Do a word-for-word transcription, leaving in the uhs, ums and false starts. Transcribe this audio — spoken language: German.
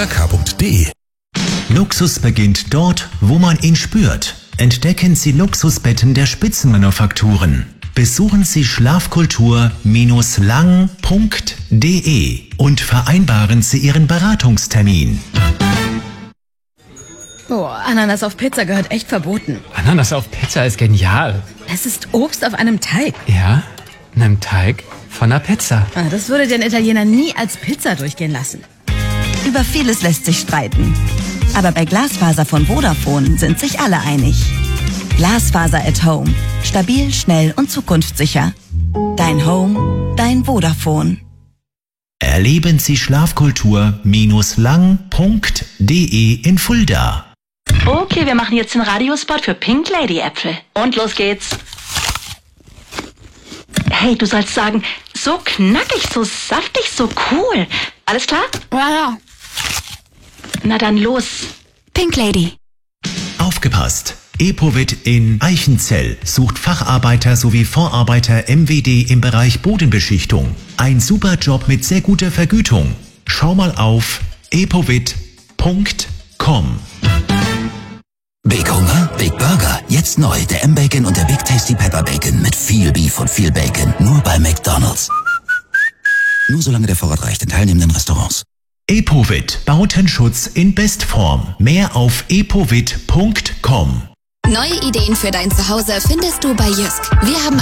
oder k punkt de. Luxus beginnt dort, wo man ihn spürt. Entdecken Sie Luxusbetten der Spitzenmanufakturen. Besuchen Sie schlafkultur Bindestrich lang Punkt de und vereinbaren Sie Ihren Beratungstermin. Oh, Ananas auf Pizza gehört echt verboten. Ananas auf Pizza ist genial. Es ist Obst auf einem Teig. Ja, einem Teig von einer Pizza. Ah, das würde den Italiener nie als Pizza durchgehen lassen. Über vieles lässt sich streiten. Aber bei Glasfaser von Vodafone sind sich alle einig. Glasfaser at Home. Stabil, schnell und zukunftssicher. Dein Home, dein Vodafone. Erleben Sie schlafkultur Bindestrich lang Punkt de in Fulda. Okay, wir machen jetzt den Radiospot für Pink Lady Äpfel. Und los geht's. Hey, du sollst sagen, so knackig, so saftig, so cool. Alles klar? Ja, ja. Na dann los. Pink Lady. Aufgepasst! Epovit in Eichenzell sucht Facharbeiter sowie Vorarbeiter M W D im Bereich Bodenbeschichtung. Ein super Job mit sehr guter Vergütung. Schau mal auf epovit Punkt com. Big Hunger, Big Burger. Jetzt neu, der M-Bacon und der Big Tasty Pepper Bacon mit viel Beef und viel Bacon. Nur bei McDonald's. Nur solange der Vorrat reicht in teilnehmenden Restaurants. Epovit, Bautenschutz in Bestform. Mehr auf epovit Punkt com. Neue Ideen für dein Zuhause findest du bei Jysk. Wir haben